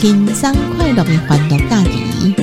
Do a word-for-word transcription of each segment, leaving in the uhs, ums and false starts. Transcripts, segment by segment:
轻松快乐的欢乐假期。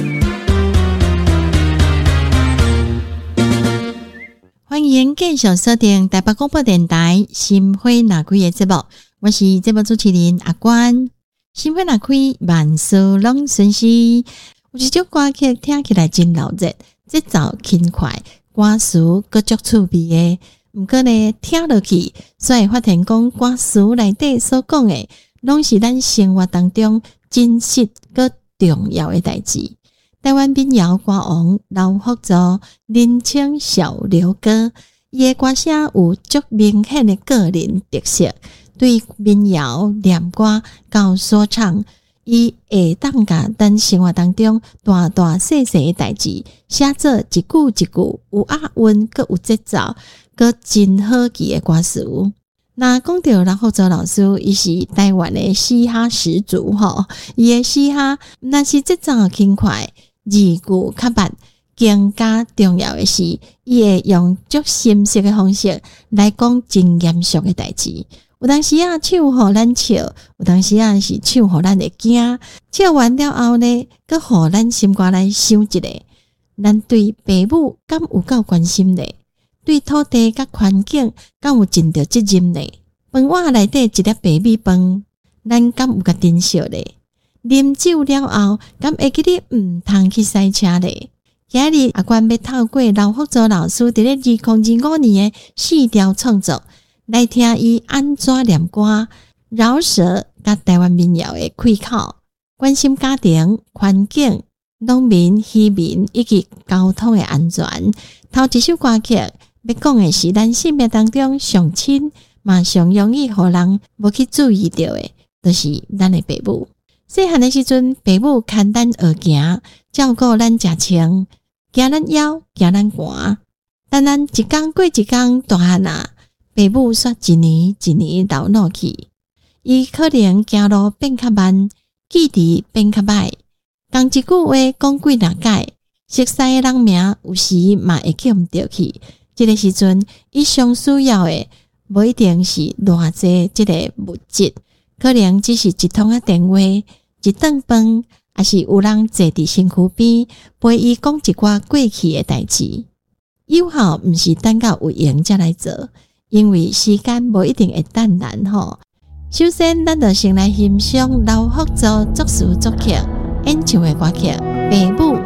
欢迎继续收听台北广播电台心花若开的节目，我是节目主持人阿关。心花若开，万事拢顺心。有一首歌曲听起来真闹热，节奏轻快，歌词佫足趣味的。毋过呢，听落去，所以发现讲歌词内底所讲的，拢是咱生活当中真实佫重要的代志。台湾民谣歌王刘福州人称小刘哥，伊的歌声有足明显的个人特色。对民谣、念歌到说唱，伊会当甲咱生活当中大大细细的代志写做一句一句有押韵，佫有节奏，佫真好记的歌词。那讲到刘福州老师，伊是台湾的嘻哈始祖吼，伊的嘻哈那是节奏轻快，字句较慢，更加重要的是，伊会用足深色的方式来讲真严肃的代志。有当时啊，唱互咱笑；有当时啊，是唱互咱会惊。唱完了后呢，佮互咱心肝来想一下，咱对父母敢有够关心呢？对土地甲环境敢有尽到责任呢？饭碗内底一粒白米饭，咱敢有甲珍惜呢？啉酒了后，敢会记得毋通去赛车呢？今日阿关要透过刘福州老师伫咧二零二五年的四条创作，来听伊安怎念歌，饶舌甲台湾民谣的开口，关心家庭、环境、农民、渔民以及交通的安全。头一首歌曲要讲的是咱生命当中上亲嘛上容易互人无去注意到的，就是咱的父母。细汉的时阵，父母牵咱学行，照顾咱食穿，行咱腰，行咱寒。但咱一天过一天大汉啊，父母煞一年一年老老去，伊可能行路变较慢，记忆变较歹，讲一句话讲几若改，熟悉的人名有时嘛会记毋着去。这个时阵，伊上需要的无一定是偌济这个物质，可能只是一通啊电话、一顿饭，还是有人坐伫身躯边陪伊讲一寡过去的代志。有效毋是等到有闲才来做，因为时间无一定会等咱吼。首先，咱就先来欣赏刘福州作词作曲演唱的歌曲《父母》。